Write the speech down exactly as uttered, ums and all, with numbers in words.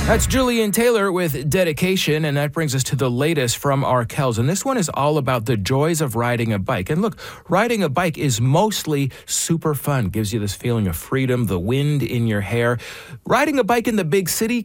That's Julian Taylor with Dedication, and that brings us to the latest from our Kells. And this one is all about the joys of riding a bike. And look, riding a bike is mostly super fun. Gives you this feeling of freedom, the wind in your hair. Riding a bike in the big city